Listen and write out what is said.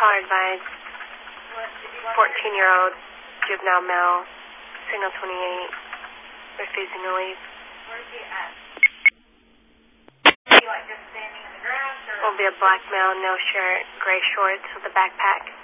Caller advised, 14-year-old juvenile male, signal 28, refusing to leave. Where's he at? Is he like just standing in the grass or? Will be a black male, no shirt, gray shorts with a backpack.